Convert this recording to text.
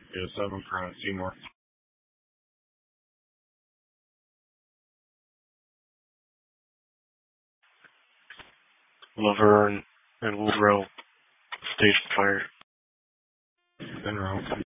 Yeah, 7 for Seymour. Laverne and Woodrow station fire. In route.